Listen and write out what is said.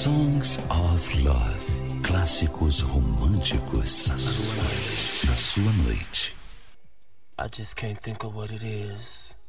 Songs of Love. Clássicos românticos na sua noite. I just can't think of what it is.